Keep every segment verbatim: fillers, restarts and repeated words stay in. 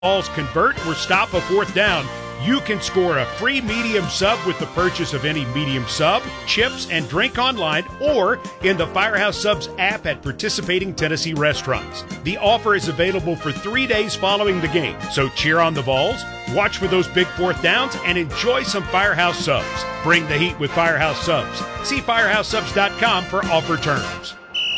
Balls convert or stop a fourth down, you can score a free medium sub with the purchase of any medium sub, chips, and drink online or in the Firehouse Subs app at participating Tennessee restaurants. The offer is available for three days following the game, so cheer on the Vols, watch for those big fourth downs, and enjoy some Firehouse Subs. Bring the heat with Firehouse Subs. See firehouse subs dot com for offer terms.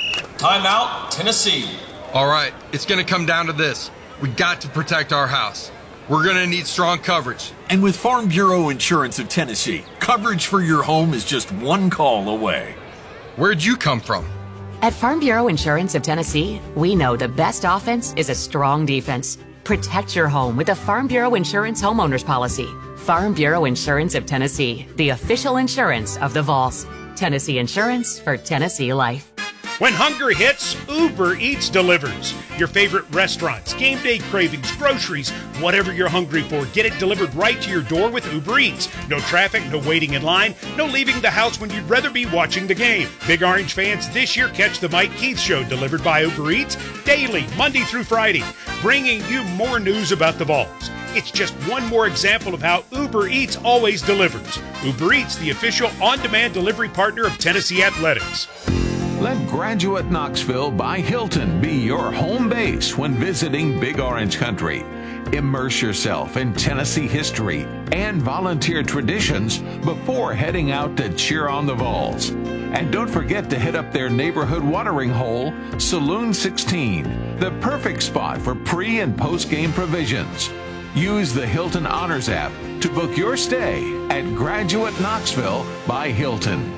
Timeout, Tennessee. All right, it's going to come down to this. We got to protect our house. We're going to need strong coverage. And with Farm Bureau Insurance of Tennessee, coverage for your home is just one call away. Where'd you come from? At Farm Bureau Insurance of Tennessee, we know the best offense is a strong defense. Protect your home with a Farm Bureau Insurance homeowners policy. Farm Bureau Insurance of Tennessee, the official insurance of the Vols. Tennessee Insurance for Tennessee Life. When hunger hits, Uber Eats delivers. Your favorite restaurants, game day cravings, groceries, whatever you're hungry for, get it delivered right to your door with Uber Eats. No traffic, no waiting in line, no leaving the house when you'd rather be watching the game. Big Orange fans, this year catch the Mike Keith Show delivered by Uber Eats daily, Monday through Friday, bringing you more news about the Vols. It's just one more example of how Uber Eats always delivers. Uber Eats, the official on-demand delivery partner of Tennessee Athletics. Let Graduate Knoxville by Hilton be your home base when visiting Big Orange Country. Immerse yourself in Tennessee history and volunteer traditions before heading out to cheer on the Vols. And don't forget to hit up their neighborhood watering hole, Saloon sixteen, the perfect spot for pre- and post-game provisions. Use the Hilton Honors app to book your stay at Graduate Knoxville by Hilton.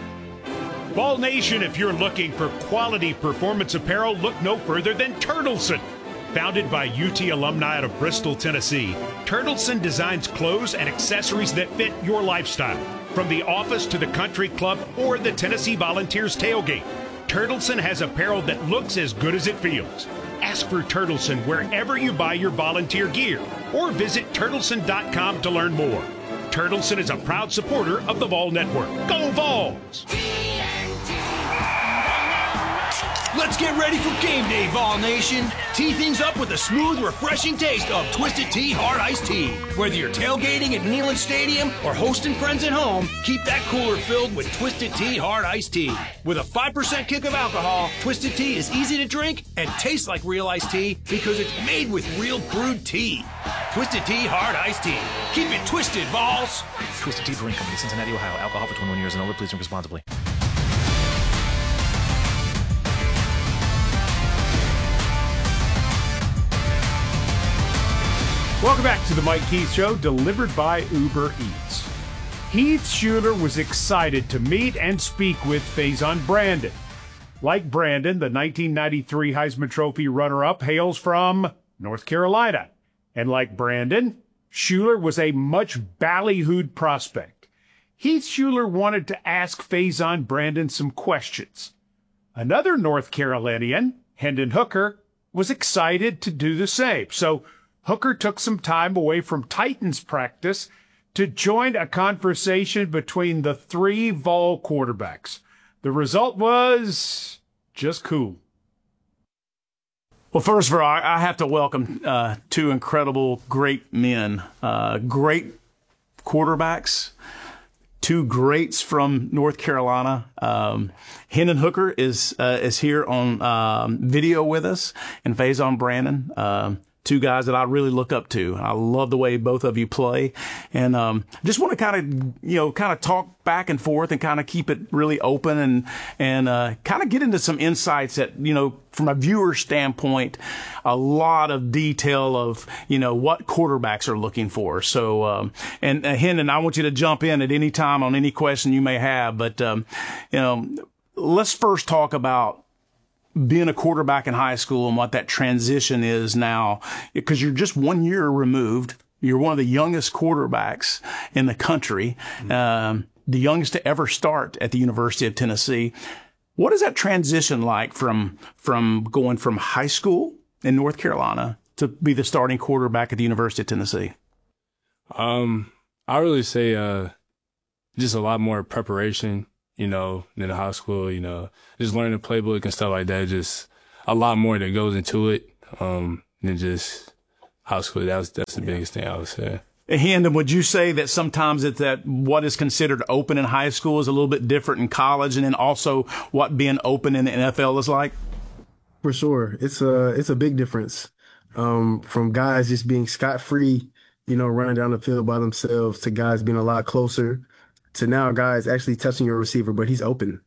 Ball Nation, if you're looking for quality performance apparel, look no further than Turtleson. Founded by U T alumni out of Bristol, Tennessee, Turtleson designs clothes and accessories that fit your lifestyle. From the office to the country club or the Tennessee Volunteers tailgate, Turtleson has apparel that looks as good as it feels. Ask for Turtleson wherever you buy your volunteer gear or visit turtleson dot com to learn more. Turtleson is a proud supporter of the Vol Network. Go Vols! Let's get ready for game day, Vol Nation. Tee things up with the smooth, refreshing taste of Twisted Tea Hard Iced Tea. Whether you're tailgating at Neyland Stadium or hosting friends at home, keep that cooler filled with Twisted Tea Hard Iced Tea. With a five percent kick of alcohol, Twisted Tea is easy to drink and tastes like real iced tea because it's made with real brewed tea. Twisted Tea Hard Iced Tea. Keep it twisted, Vols. Twisted Tea Brewing Company, Cincinnati, Ohio. Alcohol for twenty-one years and older. Please drink responsibly. Welcome back to the Mike Keith Show, delivered by Uber Eats. Heath Shuler was excited to meet and speak with Faison Brandon. Like Brandon, the nineteen ninety-three Heisman Trophy runner-up hails from North Carolina. And like Brandon, Shuler was a much ballyhooed prospect. Heath Shuler wanted to ask Faison Brandon some questions. Another North Carolinian, Hendon Hooker, was excited to do the same. So Hooker took some time away from Titans practice to join a conversation between the three Vol quarterbacks. The result was just cool. Well, first of all, I have to welcome uh, two incredible, great men, uh, great quarterbacks, two greats from North Carolina. Um, Hendon Hooker is uh, is here on um, video with us, and Faison Brandon. Um, Two guys that I really look up to. I love the way both of you play, and um, just want to kind of, you know, kind of talk back and forth and kind of keep it really open and and uh, kind of get into some insights that, you know, from a viewer standpoint, a lot of detail of, you know, what quarterbacks are looking for. So, um, and uh, Hendon, I want you to jump in at any time on any question you may have, but um, you know, let's first talk about being a quarterback in high school and what that transition is now, because you're just one year removed. You're one of the youngest quarterbacks in the country, um, the youngest to ever start at the University of Tennessee. What is that transition like from from going from high school in North Carolina to be the starting quarterback at the University of Tennessee? Um, I really say uh, just a lot more preparation. You know, in high school, you know, just learning the playbook and stuff like that. Just a lot more that goes into it um, than just high school. That was that's the biggest thing I would say. Hendon, would you say that sometimes it's that what is considered open in high school is a little bit different in college, and then also what being open in the N F L is like? For sure. It's a, it's a big difference. Um, from guys just being scot-free, you know, running down the field by themselves, to guys being a lot closer, to now guys actually touching your receiver, but he's open.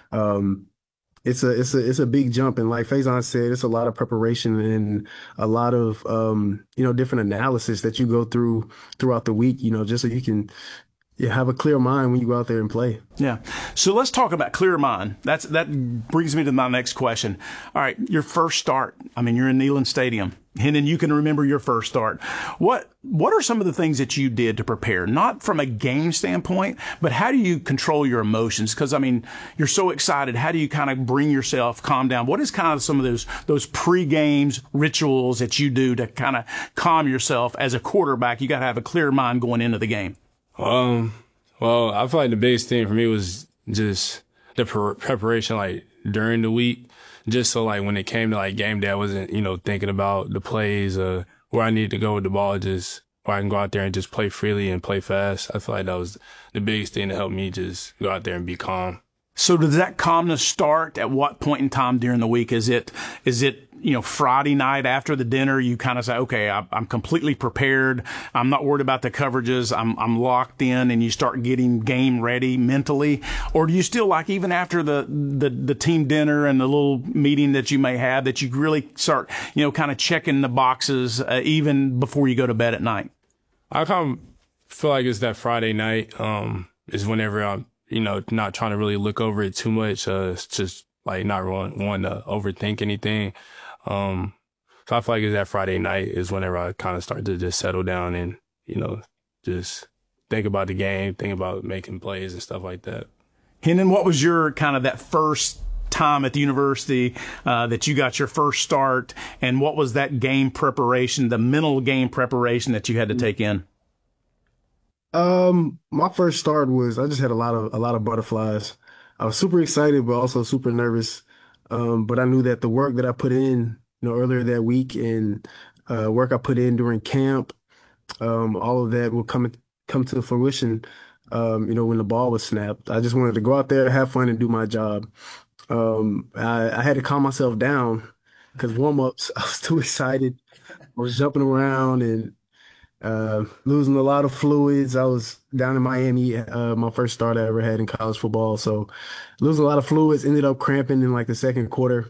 Um, It's a it's a it's a big jump, and like Faison said, it's a lot of preparation and a lot of um you know different analysis that you go through throughout the week, you know, just so you can yeah, have a clear mind when you go out there and play. Yeah. So let's talk about clear mind. That's that brings me to my next question. All right, your first start. I mean, you're in Neyland Stadium. Hendon, you can remember your first start. What what are some of the things that you did to prepare? Not from a game standpoint, but how do you control your emotions? Because, I mean, you're so excited. How do you kind of bring yourself, calm down? What is kind of some of those those pre-games rituals that you do to kind of calm yourself as a quarterback? You got to have a clear mind going into the game. Um, well, I feel like the biggest thing for me was just the pre- preparation, like during the week, just so like when it came to like game day, I wasn't, you know, thinking about the plays, uh, where I need to go with the ball, just where I can go out there and just play freely and play fast. I feel like that was the biggest thing to help me just go out there and be calm. So does that calmness start at what point in time during the week? Is it, is it, you know, Friday night after the dinner, you kind of say, okay, I, I'm completely prepared. I'm not worried about the coverages. I'm, I'm locked in, and you start getting game ready mentally? Or do you still, like, even after the, the, the team dinner and the little meeting that you may have, that you really start, you know, kind of checking the boxes, uh, even before you go to bed at night? I kind of feel like it's that Friday night, um, is whenever I'm, you know, not trying to really look over it too much. Uh, it's just like not wanting want to overthink anything. Um, so I feel like it's that Friday night is whenever I kind of start to just settle down and, you know, just think about the game, think about making plays and stuff like that. Hendon, what was your kind of that first time at the university uh, that you got your first start, and what was that game preparation, the mental game preparation that you had to take in? Um, my first start was, I just had a lot of, a lot of butterflies. I was super excited, but also super nervous. Um, but I knew that the work that I put in, you know, earlier that week, and uh, work I put in during camp, um, all of that will come, come to fruition, um, you know, when the ball was snapped. I just wanted to go out there, have fun, and do my job. Um, I, I had to calm myself down because warm-ups, I was too excited. I was jumping around and Uh, losing a lot of fluids. I was down in Miami, uh, my first start I ever had in college football. So losing a lot of fluids, ended up cramping in like the second quarter.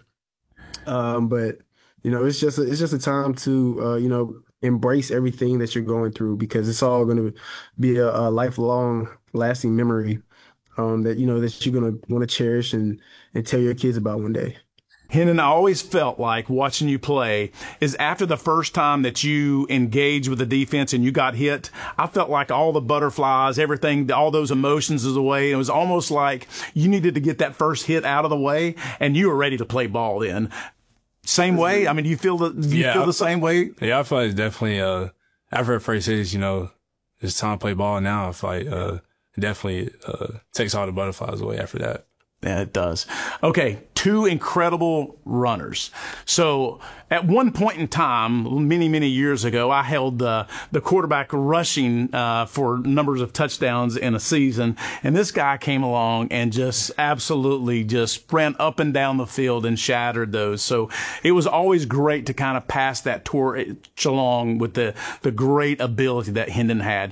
Um, but you know, it's just a, it's just a time to uh, you know, embrace everything that you're going through, because it's all going to be a, a lifelong, lasting memory um, that you know that you're going to want to cherish and and tell your kids about one day. Hendon, I always felt like watching you play is after the first time that you engaged with the defense and you got hit, I felt like all the butterflies, everything, all those emotions was away. It was almost like you needed to get that first hit out of the way, and you were ready to play ball then. Same way? I mean, do you feel the, do you yeah, feel the same way? Yeah, I feel like it's definitely, uh, after the first hit, you know, it's time to play ball now. I feel like, uh, it definitely, uh, takes all the butterflies away after that. Yeah, it does. Okay, two incredible runners. So at one point in time, many, many years ago, I held the, the quarterback rushing uh, for numbers of touchdowns in a season. And this guy came along and just absolutely just ran up and down the field and shattered those. So it was always great to kind of pass that torch along with the, the great ability that Hendon had.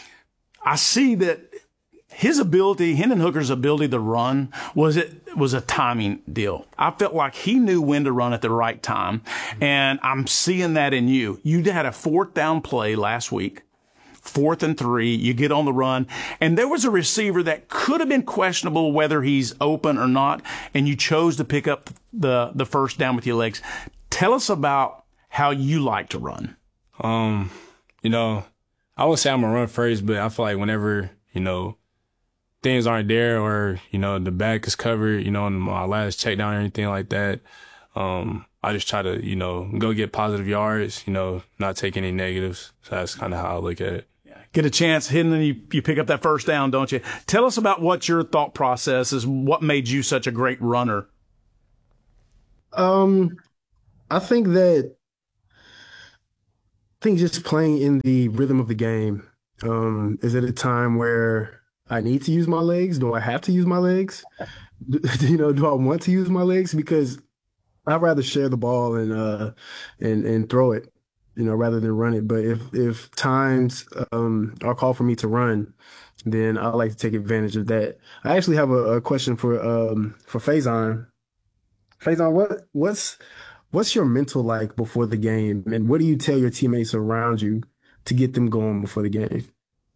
I see that his ability, Hendon Hooker's ability to run, was it was a timing deal. I felt like he knew when to run at the right time, and I'm seeing that in you. You had a fourth down play last week, fourth and three. You get on the run, and there was a receiver that could have been questionable whether he's open or not, and you chose to pick up the the first down with your legs. Tell us about how you like to run. Um, you know, I would say I'm gonna run first, but I feel like whenever, you know, things aren't there, or, you know, the back is covered, you know, in my last check down or anything like that, um, I just try to, you know, go get positive yards, you know, not take any negatives. So that's kind of how I look at it. Get a chance, Hendon, you, you pick up that first down, don't you? Tell us about what your thought process is, what made you such a great runner. Um, I think that think just playing in the rhythm of the game. Um, is it a time where I need to use my legs? Do I have to use my legs? Do, you know, do I want to use my legs? Because I'd rather share the ball and uh and and throw it, you know, rather than run it. But if if times um are called for me to run, then I like to take advantage of that. I actually have a, a question for um for Faison. Faison, what what's what's your mental like before the game, and what do you tell your teammates around you to get them going before the game?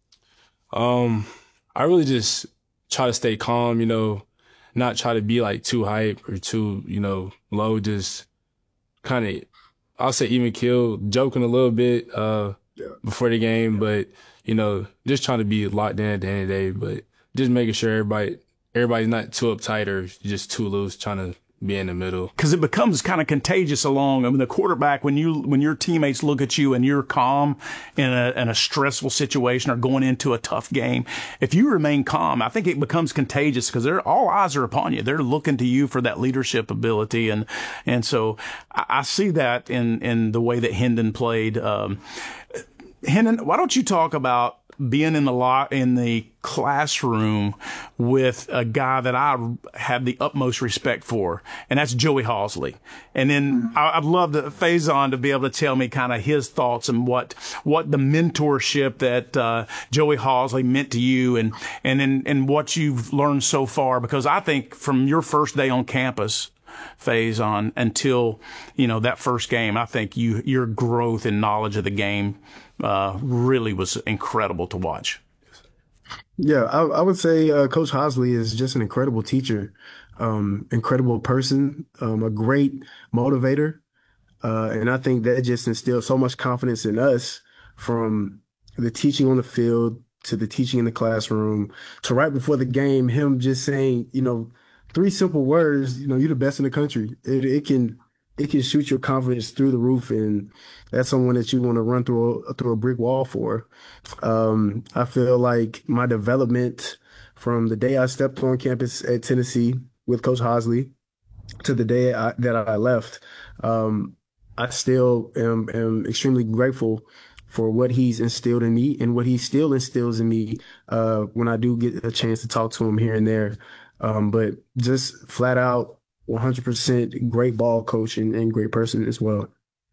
Um, I really just try to stay calm, you know, not try to be like too hype or too, you know, low. Just kind of, I'll say even kill, joking a little bit uh yeah. before the game, but you know, just trying to be locked in at the end of the day, but just making sure everybody everybody's not too uptight or just too loose, trying to be in the middle. Because it becomes kind of contagious along. I mean, the quarterback, when you when your teammates look at you and you're calm in a, in a stressful situation or going into a tough game, if you remain calm, I think it becomes contagious because they're all eyes are upon you. They're looking to you for that leadership ability, and and so I, I see that in in the way that Hendon played. Um, Hendon, why don't you talk about being in the lot in the classroom with a guy that I have the utmost respect for, and that's Joey Halzle. And then I'd love to Faison to be able to tell me kind of his thoughts and what what the mentorship that uh, Joey Halzle meant to you, and and and, and what you've learned so far. Because I think from your first day on campus, Faison, until you know that first game, I think you your growth and knowledge of the game uh, really was incredible to watch. Yeah, I, I would say uh, Coach Halzle is just an incredible teacher, um, incredible person, um, a great motivator. Uh, and I think that just instilled so much confidence in us, from the teaching on the field to the teaching in the classroom to right before the game, him just saying, you know, three simple words, you know, you're the best in the country. It, it can it can shoot your confidence through the roof, and that's someone that you want to run through a, through a brick wall for. Um, I feel like my development from the day I stepped on campus at Tennessee with Coach Halzle to the day I, that I left, um, I still am, am extremely grateful for what he's instilled in me and what he still instills in me uh, when I do get a chance to talk to him here and there. Um, but just flat out one hundred percent great ball coach and, and great person as well.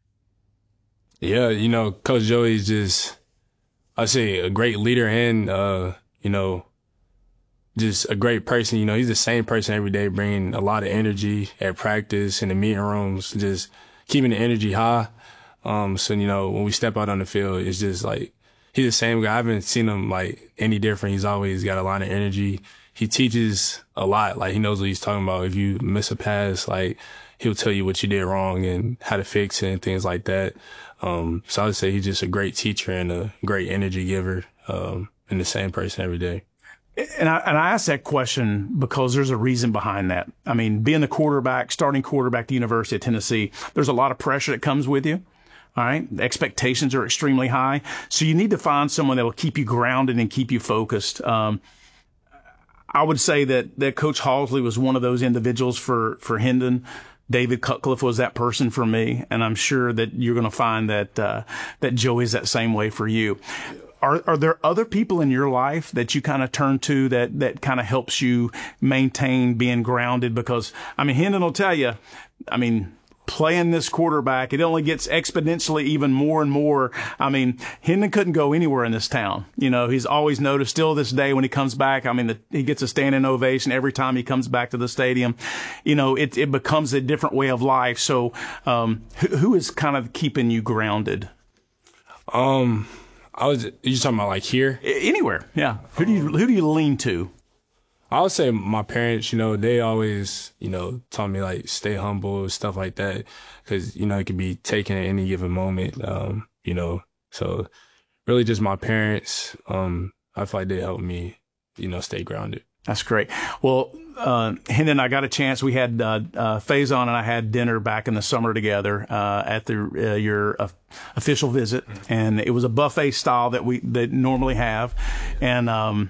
Yeah, you know, Coach Joey's just, I say, a great leader and, uh, you know, just a great person. You know, he's the same person every day, bringing a lot of energy at practice, in the meeting rooms, just keeping the energy high. Um, so, you know, when we step out on the field, it's just like, he's the same guy. I haven't seen him like any different. He's always got a lot of energy. He teaches a lot. Like, he knows what he's talking about. If you miss a pass, like, he'll tell you what you did wrong and how to fix it and things like that. Um, so I would say he's just a great teacher and a great energy giver, um, and the same person every day. And I, and I asked that question because there's a reason behind that. I mean, being the quarterback, starting quarterback at the University of Tennessee, there's a lot of pressure that comes with you. All right. The expectations are extremely high. So you need to find someone that will keep you grounded and keep you focused. Um, I would say that, that Coach Halzle was one of those individuals for, for Hendon. David Cutcliffe was that person for me. And I'm sure that you're going to find that, uh, that Joey's that same way for you. Are, are there other people in your life that you kind of turn to that, that kind of helps you maintain being grounded? Because, I mean, Hendon will tell you, I mean, playing this quarterback, it only gets exponentially even more and more. I mean, Hendon couldn't go anywhere in this town. You know, he's always noticed still this day when he comes back. I mean, the, he gets a standing ovation every time he comes back to the stadium. You know, it, it becomes a different way of life. So, um, who, who is kind of keeping you grounded? Um, I was, you talking about like here? Anywhere. Yeah. Who do you, who do you lean to? I would say my parents, you know, they always, you know, taught me like stay humble, stuff like that. Cause, you know, it could be taken at any given moment, um, you know, so really just my parents, um, I feel like they helped me, you know, stay grounded. That's great. Well, uh, Hendon, I got a chance. We had, uh, uh, Faison and I had dinner back in the summer together, uh, at the, uh, your uh, official visit. And it was a buffet style that we, that normally have. And, um,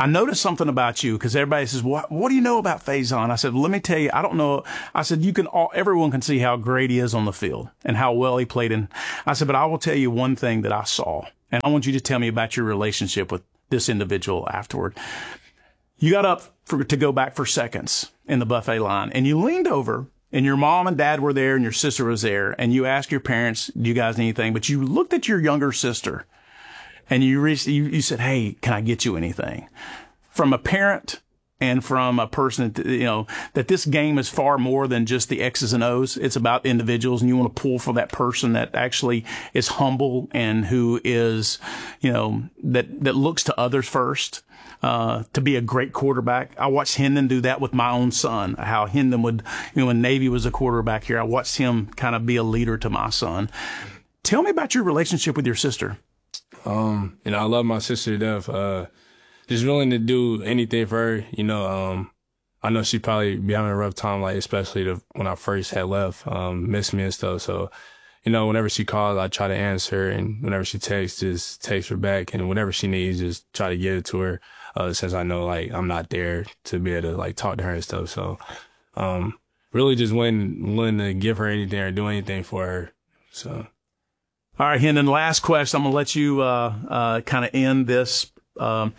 I noticed something about you because everybody says, what, what do you know about Faison? I said, let me tell you, I don't know. I said, you can all, everyone can see how great he is on the field and how well he played. And I said, but I will tell you one thing that I saw, and I want you to tell me about your relationship with this individual afterward. You got up for, to go back for seconds in the buffet line, and you leaned over, and your mom and dad were there, and your sister was there, and you asked your parents, do you guys need anything? But you looked at your younger sister, and you, re- you, you said, hey, can I get you anything? From a parent and from a person, you know, that this game is far more than just the X's and O's. It's about individuals, and you want to pull for that person that actually is humble and who is, you know, that, that looks to others first. Uh, to be a great quarterback. I watched Hendon do that with my own son, how Hendon would, you know, when Navy was a quarterback here, I watched him kind of be a leader to my son. Tell me about your relationship with your sister. Um, you know, I love my sister to death. Uh, just willing to do anything for her. You know, um, I know she'd probably be having a rough time, like, especially the, when I first had left, um, missed me and stuff. So, you know, whenever she calls, I try to answer, and whenever she texts, just text her back, and whatever she needs, just try to get it to her. Uh, since I know, like, I'm not there to be able to, like, talk to her and stuff. So, um, really just willing, willing to give her anything or do anything for her. So. All right, Hendon, last question. I'm going to let you, uh, uh, kind of end this. Um,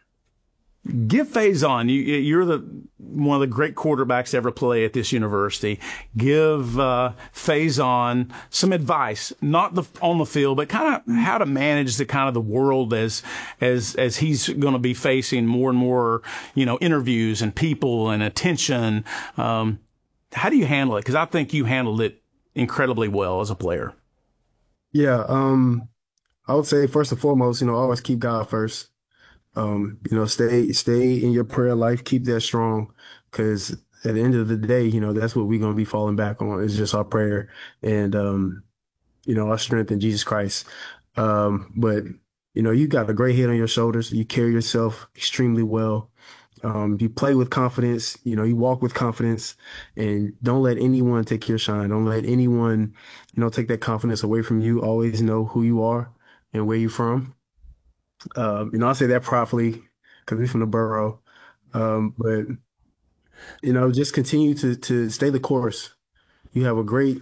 give Faison, you, you're the, one of the great quarterbacks to ever play at this university. Give, uh, Faison some advice, not the, on the field, but kind of how to manage the kind of the world as, as, as he's going to be facing more and more, you know, interviews and people and attention. Um, how do you handle it? Because I think you handled it incredibly well as a player. Yeah. Um, I would say first and foremost, you know, always keep God first. Um, you know, stay, stay in your prayer life, keep that strong, because at the end of the day, you know, that's what we're going to be falling back on. It's just our prayer and, um, you know, our strength in Jesus Christ. Um, but, you know, you got a great head on your shoulders. You carry yourself extremely well. Um, you play with confidence, you know, you walk with confidence, and don't let anyone take your shine. Don't let anyone, you know, take that confidence away from you. Always know who you are and where you're from. Um, you know, I say that properly because we're from the borough. Um, but, you know, just continue to to stay the course. You have a great,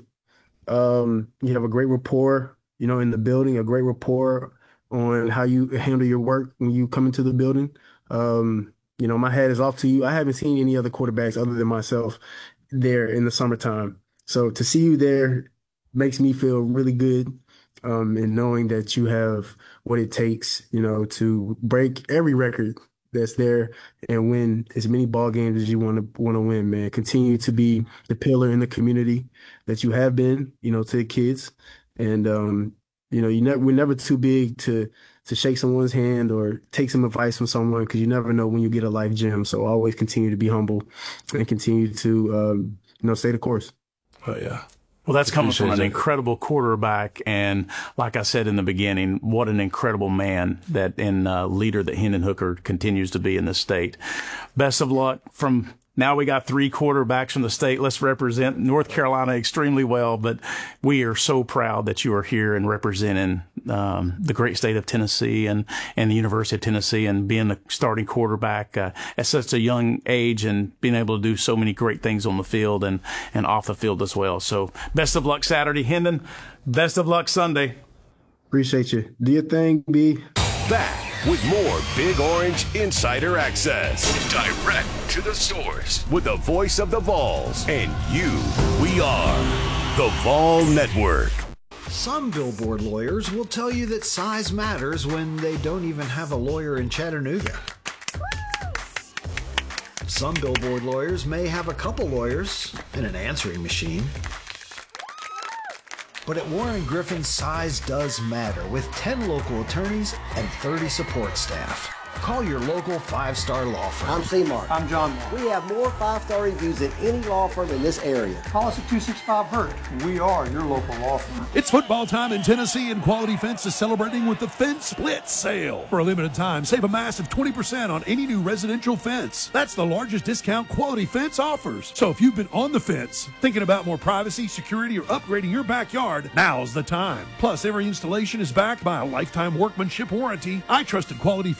um, you have a great rapport, you know, in the building, a great rapport on how you handle your work when you come into the building. Um, you know, my hat is off to you. I haven't seen any other quarterbacks other than myself there in the summertime. So to see you there makes me feel really good. Um, and knowing that you have what it takes, you know, to break every record that's there and win as many ball games as you want to want to win, man. Continue to be the pillar in the community that you have been, you know, to the kids. And, um, you know, you never, we're never too big to to shake someone's hand or take some advice from someone, because you never know when you get a life gem. So always continue to be humble and continue to, um, you know, stay the course. Oh, yeah. Well, that's coming from an incredible quarterback, and like I said in the beginning, what an incredible man that and uh, leader that Hendon Hooker continues to be in the state. Best of luck. From now, we got three quarterbacks from the state. Let's represent North Carolina extremely well, but we are so proud that you are here and representing um, the great state of Tennessee and, and the University of Tennessee, and being the starting quarterback uh, at such a young age and being able to do so many great things on the field and, and off the field as well. So best of luck Saturday, Hendon. Best of luck Sunday. Appreciate you. Do your thing, B. Back with more Big Orange Insider Access. Direct to the source with the voice of the Vols and you. We are the Vol Network. Some billboard lawyers will tell you that size matters when they don't even have a lawyer in Chattanooga. Some billboard lawyers may have a couple lawyers and an answering machine. But at Warren Griffin, size does matter, with ten local attorneys and thirty support staff. Call your local five-star law firm. I'm C-Mark. I'm John Mark. We have more five-star reviews than any law firm in this area. Call us at two six five Hurt. We are your local law firm. It's football time in Tennessee, and Quality Fence is celebrating with the Fence Split Sale. For a limited time, save a massive twenty percent on any new residential fence. That's the largest discount Quality Fence offers. So if you've been on the fence, thinking about more privacy, security, or upgrading your backyard, now's the time. Plus, every installation is backed by a lifetime workmanship warranty. I trusted Quality Fence with my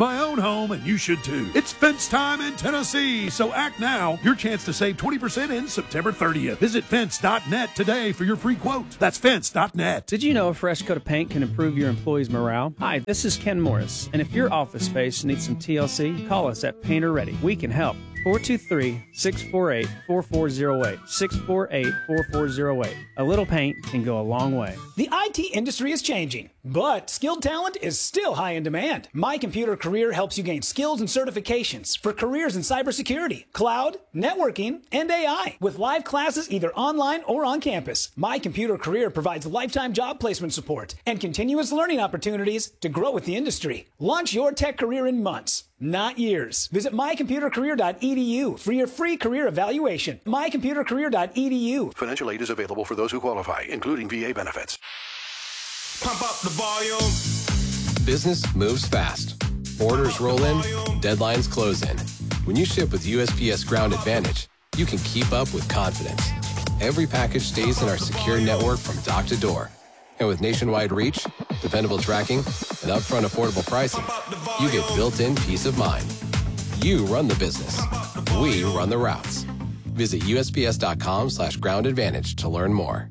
my own home, and you should too. It's fence time in Tennessee, so act now. Your chance to save twenty percent ends September thirtieth. Visit fence dot net today for your free quote. That's fence dot net. Did you know a fresh coat of paint can improve your employees' morale? Hi, this is Ken Morris, and if your office space needs some T L C, call us at Painter Ready. We can help. four two three, six four eight, four four zero eight. six four eight, four four zero eight. A little paint can go a long way. The I T industry is changing, but skilled talent is still high in demand. My Computer Career helps you gain skills and certifications for careers in cybersecurity, cloud, networking, and A I. With live classes either online or on campus, My Computer Career provides lifetime job placement support and continuous learning opportunities to grow with the industry. Launch your tech career in months, not years. Visit my computer career dot e d u for your free career evaluation. my computer career dot e d u. Financial aid is available for those who qualify, including V A benefits. Pump up the volume. Business moves fast. Orders roll in, deadlines close in. When you ship with U S P S Ground Advantage, you can keep up with confidence. Every package stays in our secure network from dock to door. And with nationwide reach, dependable tracking, and upfront affordable pricing, you get built-in peace of mind. You run the business. We run the routes. Visit U S P S dot com slash ground advantage to learn more.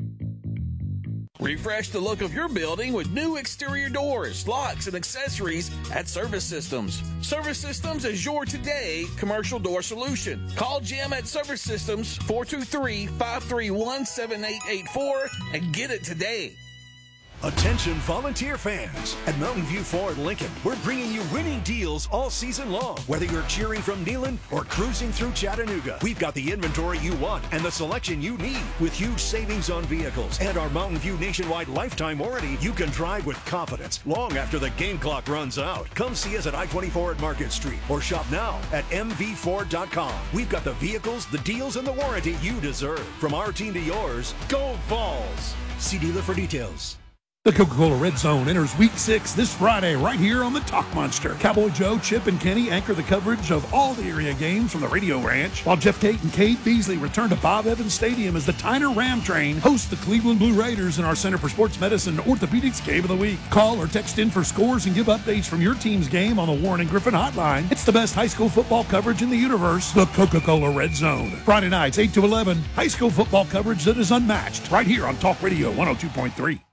Refresh the look of your building with new exterior doors, locks, and accessories at Service Systems. Service Systems is your today commercial door solution. Call Jim at Service Systems, four two three, five three one, seven eight eight four, and get it today. Attention volunteer fans. At Mountain View Ford Lincoln, we're bringing you winning deals all season long. Whether you're cheering from Neyland or cruising through Chattanooga, we've got the inventory you want and the selection you need. With huge savings on vehicles and our Mountain View nationwide lifetime warranty, you can drive with confidence long after the game clock runs out. Come see us at I twenty-four at Market Street or shop now at m v ford dot com. We've got the vehicles, the deals, and the warranty you deserve. From our team to yours, go Vols! See dealer for details. The Coca-Cola Red Zone enters Week six this Friday right here on the Talk Monster. Cowboy Joe, Chip, and Kenny anchor the coverage of all the area games from the Radio Ranch, while Jeff Tate and Kate Beasley return to Bob Evans Stadium as the Tyner Ram Train hosts the Cleveland Blue Raiders in our Center for Sports Medicine Orthopedics Game of the Week. Call or text in for scores and give updates from your team's game on the Warren and Griffin Hotline. It's the best high school football coverage in the universe, the Coca-Cola Red Zone. Friday nights, eight to eleven, high school football coverage that is unmatched right here on Talk Radio one oh two point three.